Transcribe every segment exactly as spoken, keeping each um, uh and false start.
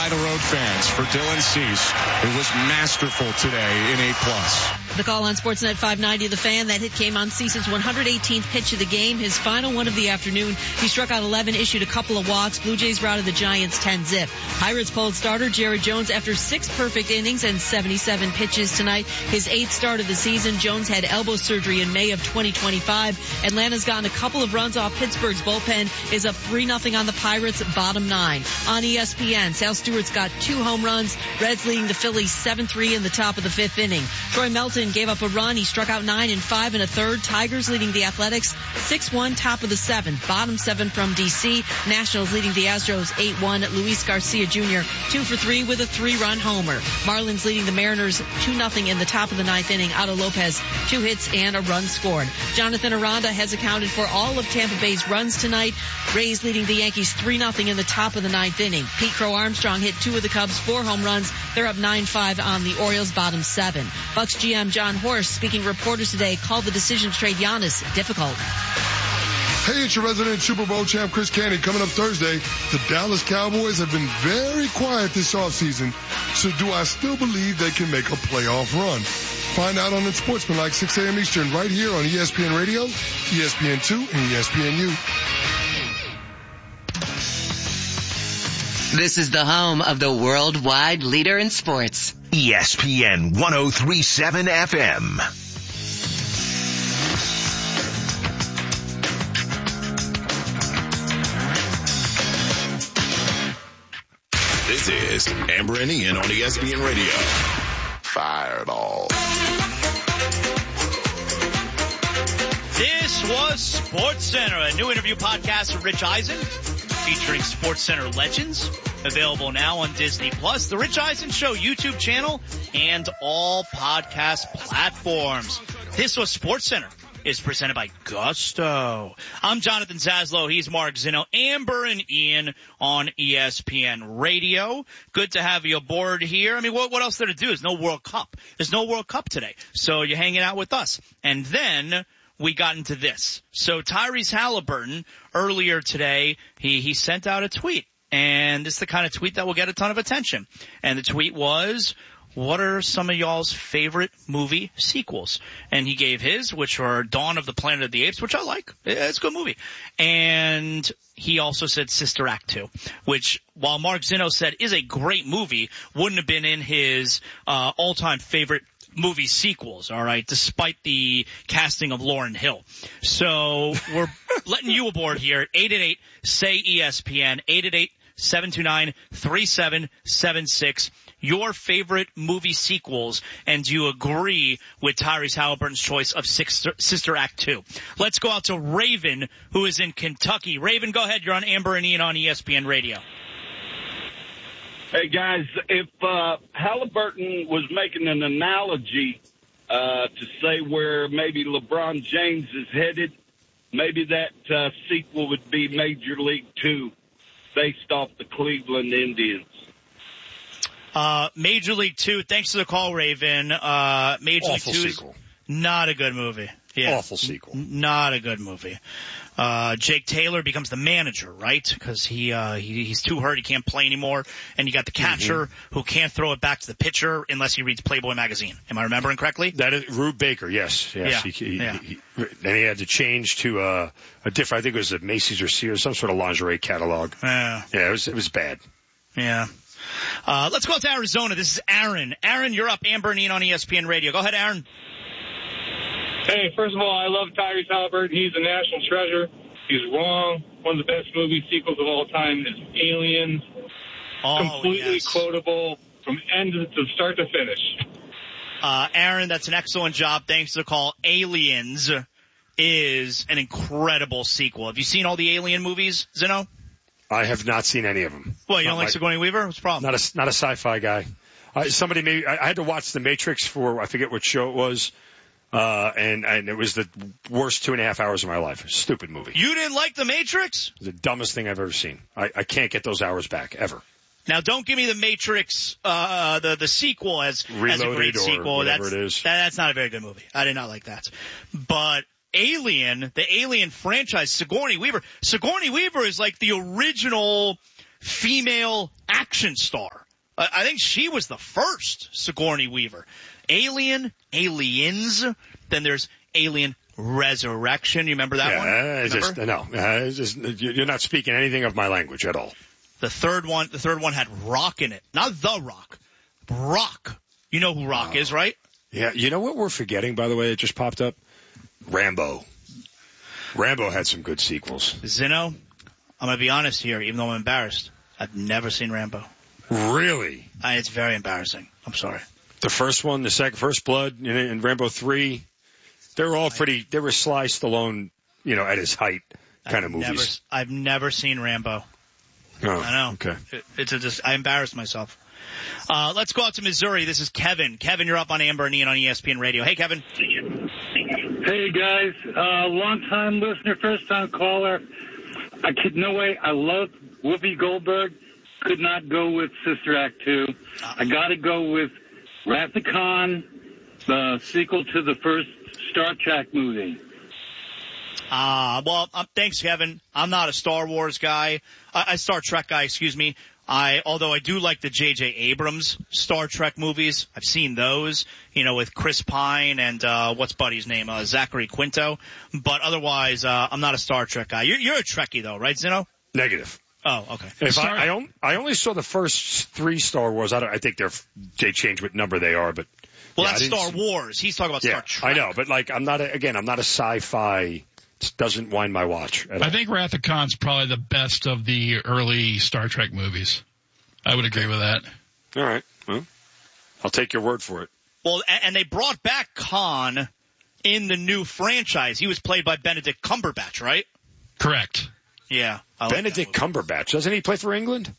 by the road fans for Dylan Cease, who was masterful today in A plus. The call on Sportsnet five ninety, The Fan. That hit came on Cease's one hundred eighteenth pitch of the game, his final one of the afternoon. He struck out eleven, issued a couple of walks. Blue Jays routed the Giants ten zip. Pirates pulled starter Jared Jones after six perfect innings and seventy-seven pitches tonight. His eighth start of the season. Jones had elbow surgery in May of twenty twenty-five. Atlanta's gotten a couple of runs off Pittsburgh's bullpen, is up three nothing on the Pirates, bottom nine. On E S P N, Sal Stewart's got two home runs. Reds leading the Phillies seven three in the top of the fifth inning. Troy Melton gave up a run. He struck out nine and five and a third. Tigers leading the Athletics six one, top of the seventh. Bottom seven from D C. Nationals leading the Astros eight one. Luis Garcia Junior two for three with a three-run homer. Marlins leading the Mariners two nothing in the top of the ninth inning. Otto Lopez, two hits and a run scored. Jonathan Aranda has accounted for all of Tampa Bay's runs tonight. Rays leading the Yankees three nothing in the top of the ninth inning. Pete Crow Armstrong hit two of the Cubs' four home runs. They're up nine five on the Orioles, bottom seven. Bucks G M John Horst, speaking to reporters today, called the decision to trade Giannis difficult. Hey, it's your resident Super Bowl champ, Chris Candy. Coming up Thursday, the Dallas Cowboys have been very quiet this offseason. So do I still believe they can make a playoff run? Find out on Sportsmanlike, six a.m. Eastern, right here on E S P N Radio, E S P N two, and E S P N U. This is the home of the worldwide leader in sports. E S P N one oh three point seven F M. This is Amber and Ian on E S P N Radio. Fireball. This was SportsCenter, a new interview podcast with Rich Eisen featuring SportsCenter legends. Available now on Disney Plus, The Rich Eisen Show YouTube channel, and all podcast platforms. This was SportsCenter. Is presented by Gusto. I'm Jonathan Zaslow. He's Mark Zinno. Amber and Ian on E S P N Radio. Good to have you aboard here. I mean, what, what else there to do? There's no World Cup. There's no World Cup today. So you're hanging out with us. And then we got into this. So Tyrese Halliburton, earlier today, he, he sent out a tweet. And this is the kind of tweet that will get a ton of attention. And the tweet was, what are some of y'all's favorite movie sequels? And he gave his, which are Dawn of the Planet of the Apes, which I like. It's a good movie. And he also said Sister Act two, which, while Mark Zinno said is a great movie, wouldn't have been in his uh all-time favorite movie sequels, all right, despite the casting of Lauryn Hill. So we're letting you aboard here. eight eight eight, S A Y, E S P N, eight eight eight, seven two nine, three seven seven six. Your favorite movie sequels, and do you agree with Tyrese Halliburton's choice of Sister, Sister Act two? Let's go out to Raven, who is in Kentucky. Raven, go ahead. You're on Amber and Ian on E S P N Radio. Hey, guys, if uh, Halliburton was making an analogy uh, to say where maybe LeBron James is headed, maybe that uh, sequel would be Major League two, based off the Cleveland Indians. Uh, Major League Two, thanks for the call, Raven. Uh, Major Awful League Two sequel. is not a good movie. Yeah. Awful sequel. N- not a good movie. Uh, Jake Taylor becomes the manager, right? Because he, uh, he, he's too hurt. He can't play anymore. And you got the catcher mm-hmm. who can't throw it back to the pitcher unless he reads Playboy magazine. Am I remembering correctly? That is Rube Baker. Yes. Yes. Yeah. He, he, yeah. He, he, then he had to change to, uh, a different, I think it was a Macy's or Sears, some sort of lingerie catalog. Yeah. Yeah. It was, it was bad. Yeah. Uh, let's go to Arizona. This is Aaron. Aaron, you're up. Amber and Ian on E S P N Radio. Go ahead, Aaron. Hey, first of all, I love Tyrese Halliburton. He's a national treasure. He's wrong. One of the best movie sequels of all time is Aliens. Oh, Completely yes. quotable from end to start to finish. Uh, Aaron, that's an excellent job. Thanks for the call. Aliens is an incredible sequel. Have you seen all the Alien movies, Zinno? I have not seen any of them. Well, you don't not like my, Sigourney Weaver? What's the problem? Not a, not a sci-fi guy. Uh, somebody made, I, I had to watch The Matrix for, I forget what show it was. Uh, and, and it was the worst two and a half hours of my life. Stupid movie. You didn't like The Matrix? It was the dumbest thing I've ever seen. I, I can't get those hours back, ever. Now, don't give me The Matrix, uh, the, the sequel as, Reloaded as a great or sequel. whatever That's, it is. That, that's not a very good movie. I did not like that. But Alien, the Alien franchise, Sigourney Weaver. Sigourney Weaver is like the original female action star. Uh, I think she was the first Sigourney Weaver. Alien, Aliens, then there's Alien Resurrection. You remember that yeah, one? Uh, Remember? Just, no, uh, it's just, you're not speaking anything of my language at all. The third one, the third one had Rock in it. Not The Rock. Rock. You know who Rock oh. is, right? Yeah, you know what we're forgetting, by the way, it just popped up? Rambo. Rambo had some good sequels. Zeno, I'm going to be honest here, even though I'm embarrassed. I've never seen Rambo. Really? Uh, it's very embarrassing. I'm sorry. The first one, the second, First Blood, and, and Rambo three, they were all pretty, they were Sly Stallone, you know, at his height kind I've of movies. Never, I've never seen Rambo. Oh, I know. Okay. It, it's a just, I embarrassed myself. Uh, let's go out to Missouri. This is Kevin. Kevin, you're up on Amber and Ian on E S P N Radio. Hey, Kevin. Hey, guys. Uh, long-time listener, first-time caller. I could, no way, I love Whoopi Goldberg. Could not go with Sister Act two. I got to go with Wrath of Khan, the sequel to the first Star Trek movie. Ah, uh, well, um, thanks, Kevin. I'm not a Star Wars guy, uh, a Star Trek guy, excuse me. I, although I do like the J J Abrams Star Trek movies. I've seen those, you know, with Chris Pine and, uh, what's Buddy's name? Uh, Zachary Quinto. But otherwise, uh, I'm not a Star Trek guy. You're, you're a Trekkie though, right, Zeno? Negative. Oh, okay. If I, I, on, I only saw the first three Star Wars. I, don't, I think they're, they change what number they are, but. Well, yeah, that's Star Wars. He's talking about yeah, Star Trek. I know, but like, I'm not, a, again, I'm not a sci-fi. It doesn't wind my watch at all. I think Wrath of Khan's probably the best of the early Star Trek movies. I would agree with that. All right. Well, I'll take your word for it. Well, and they brought back Khan in the new franchise. He was played by Benedict Cumberbatch, right? Correct. Yeah. Benedict Cumberbatch. Doesn't he play for England?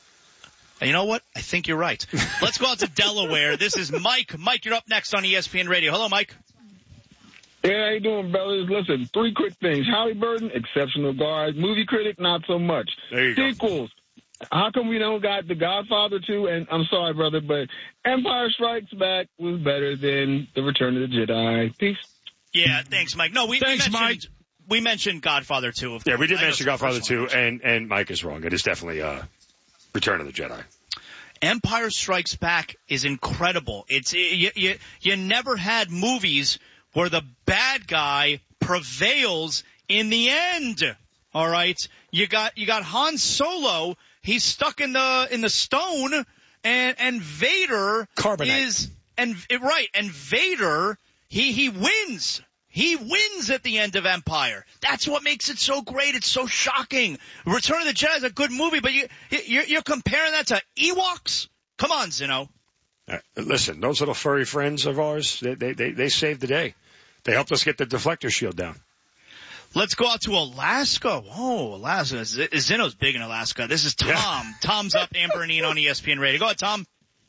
You know what? I think you're right. Let's go out to Delaware. This is Mike. Mike, you're up next on E S P N Radio. Hello, Mike. Yeah, how you doing, fellas? Listen, three quick things. Halliburton, exceptional guard. Movie critic, not so much. There you Sequels. go. How come we don't got The Godfather two? And I'm sorry, brother, but Empire Strikes Back was better than The Return of the Jedi. Peace. Yeah, thanks, Mike. No, we, thanks, we mentioned, Mike. We mentioned Godfather two. Of yeah, we did I mention Godfather two, and, and Mike is wrong. It is definitely uh, Return of the Jedi. Empire Strikes Back is incredible. It's you, you, you never had movies where the bad guy prevails in the end. All right, you got you got Han Solo. He's stuck in the in the stone, and and Vader Carbonite. is and right, and Vader he he wins. He wins at the end of Empire. That's what makes it so great. It's so shocking. Return of the Jedi is a good movie, but you you're, you're comparing that to Ewoks? Come on, Zeno. Uh, listen, those little furry friends of ours, they, they they they saved the day. They helped us get the deflector shield down. Let's go out to Alaska. Whoa, Alaska. Z- Zeno's big in Alaska. This is Tom. Yeah. Tom's up, Amber and Ian on E S P N Radio. Go ahead, Tom.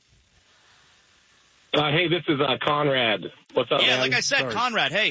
Uh, hey, this is uh, Conrad. What's up, yeah, man? like I said, Sorry. Conrad, hey.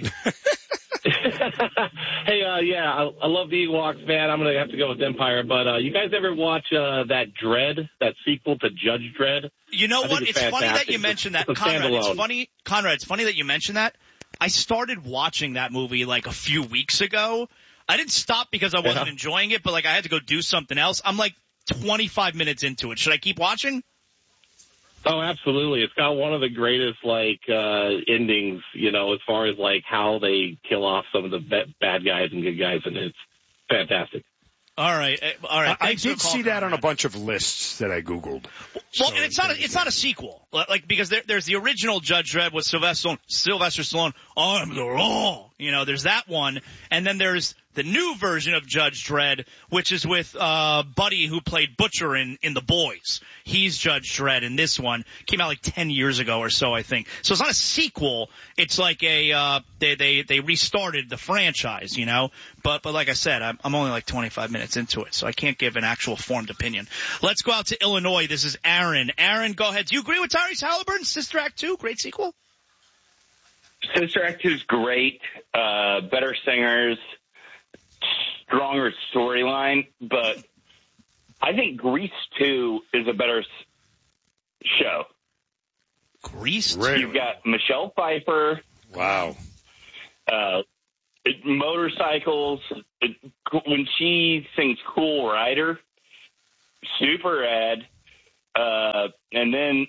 hey, uh, yeah, I, I love the Ewoks, man. I'm going to have to go with Empire. But uh, you guys ever watch uh, that Dredd, that sequel to Judge Dredd? You know I what? It's, it's funny that you mentioned that, Conrad. Standalone. It's funny, Conrad, it's funny that you mentioned that. I started watching that movie like a few weeks ago. I didn't stop because I wasn't yeah. enjoying it, but like I had to go do something else. I'm like twenty-five minutes into it. Should I keep watching? Oh, absolutely. It's got one of the greatest, like, uh, endings, you know, as far as, like, how they kill off some of the be- bad guys and good guys, and it's fantastic. All right. All right. I, I Thanks did for the call, see that Conrad. on a bunch of lists that I Googled. Well, so and it's not a, it's not a sequel, like because there, there's the original Judge Dredd with Sylvester Stallone. Sylvester Stallone, I'm the law. You know, there's that one, and then there's the new version of Judge Dredd, which is with uh Buddy who played Butcher in in The Boys. He's Judge Dredd in this one. Came out like ten years ago or so, I think. So it's not a sequel. It's like a uh they they they restarted the franchise, you know. But but like I said, I'm I'm only like twenty-five minutes into it, so I can't give an actual formed opinion. Let's go out to Illinois. This is Aaron. Aaron, go ahead. Do you agree with Tyrese Halliburton? Sister Act two, great sequel. Sister Act two is great. Uh, better singers, stronger storyline, but I think Grease two is a better s- show. Grease two? You've got Michelle Pfeiffer. Wow. Uh, it, motorcycles. It, when she sings Cool Rider, Super Ed, uh, and then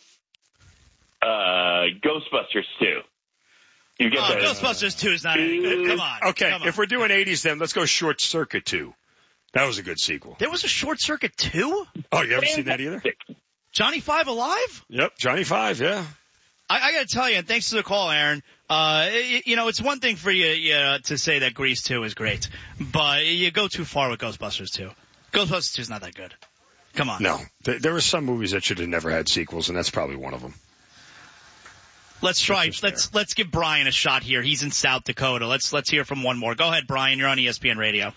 uh, Ghostbusters two. You get oh, that? Ghostbusters two is not any good. Come on. Okay, come on. if we're doing eighties, then let's go Short Circuit two. That was a good sequel. There was a Short Circuit two? Oh, you haven't seen that either? Johnny Five alive? Yep, Johnny Five, yeah. I, I got to tell you, and thanks to the call, Aaron, uh, you, you know, it's one thing for you, you know, to say that Grease two is great, but you go too far with Ghostbusters two. Ghostbusters two is not that good. Come on. No, there, there were some movies that should have never had sequels, and that's probably one of them. Let's try. Let's let's give Brian a shot here. He's in South Dakota. Let's let's hear from one more. Go ahead, Brian. You're on E S P N Radio.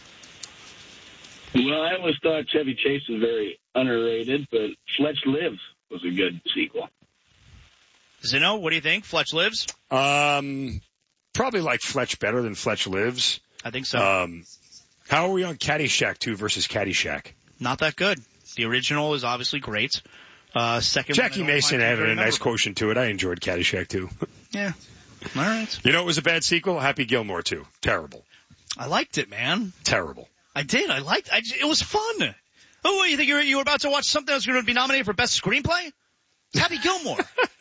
Well, I always thought Chevy Chase was very underrated, but Fletch Lives was a good sequel. Zeno, what do you think? Fletch Lives? Um, probably like Fletch better than Fletch Lives. I think so. Um, how are we on Caddyshack two versus Caddyshack? Not that good. The original is obviously great. Uh, second Jackie one, I don't Mason find added very a nice memorable. quotient to it. I enjoyed Caddyshack two. Yeah. All right. You know, it was a bad sequel. Happy Gilmore two. Terrible. I liked it, man. Terrible. I did. I liked. I, it was fun. Oh, what, you think you were, you were about to watch something that was going to be nominated for best screenplay? It's Happy Gilmore.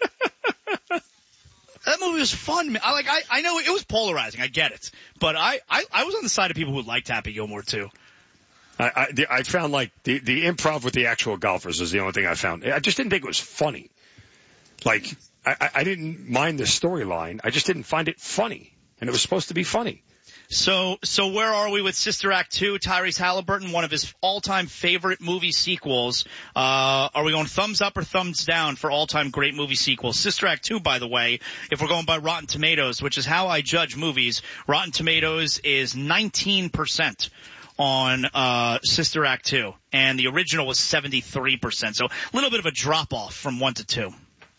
That movie was fun, man. I like. I, I know it was polarizing. I get it, but I, I, I was on the side of people who liked Happy Gilmore too. I, I, the, I found like the, the improv with the actual golfers is the only thing I found. I just didn't think it was funny. Like, I, I didn't mind the storyline. I just didn't find it funny. And it was supposed to be funny. So, so where are we with Sister Act two? Tyrese Halliburton, one of his all-time favorite movie sequels. Uh, are we going thumbs up or thumbs down for all-time great movie sequels? Sister Act two, by the way, if we're going by Rotten Tomatoes, which is how I judge movies, Rotten Tomatoes is nineteen percent on uh Sister Act two, and the original was seventy-three percent. So a little bit of a drop-off from one to two.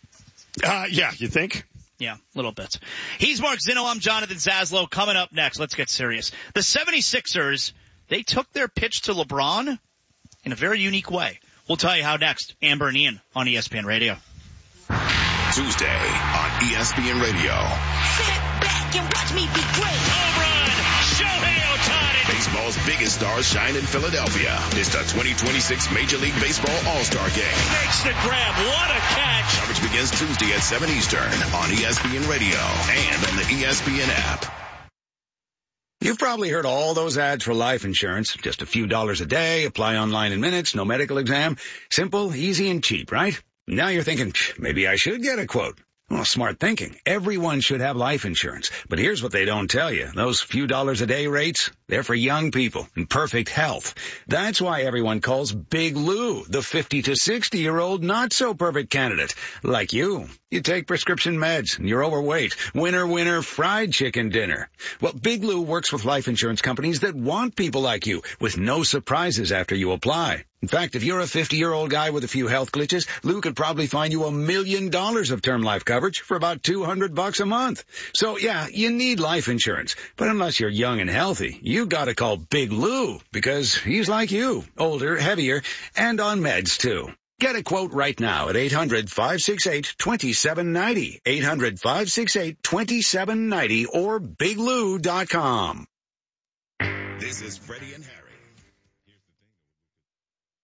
Uh, yeah, you think? Yeah, a little bit. He's Mark Zinno. I'm Jonathan Zaslow. Coming up next, let's get serious. The seventy-sixers, they took their pitch to LeBron in a very unique way. We'll tell you how next. Amber and Ian on E S P N Radio. Tuesday on E S P N Radio. Sit back and watch me be great. Home run, Shohei Ohtani. Baseball's biggest stars shine in Philadelphia. It's the twenty twenty-six Major League Baseball All-Star Game. Makes the grab. What a catch. Coverage begins Tuesday at seven Eastern on E S P N Radio and on the E S P N app. You've probably heard all those ads for life insurance. Just a few dollars a day, apply online in minutes, no medical exam. Simple, easy, and cheap, right? Now you're thinking, maybe I should get a quote. Well, smart thinking. Everyone should have life insurance. But here's what they don't tell you. Those few dollars a day rates, they're for young people in perfect health. That's why everyone calls Big Lou the fifty to sixty-year-old not-so-perfect candidate. Like you. You take prescription meds, and you're overweight. Winner, winner, fried chicken dinner. Well, Big Lou works with life insurance companies that want people like you, with no surprises after you apply. In fact, if you're a fifty-year-old guy with a few health glitches, Lou could probably find you a million dollars of term life coverage for about two hundred bucks a month. So, yeah, you need life insurance. But unless you're young and healthy, you gotta call Big Lou, because he's like you, older, heavier, and on meds, too. Get a quote right now at eight hundred, five six eight, two seven nine zero, eight hundred, five six eight, two seven nine zero, or big lou dot com. This is Freddie and Harry.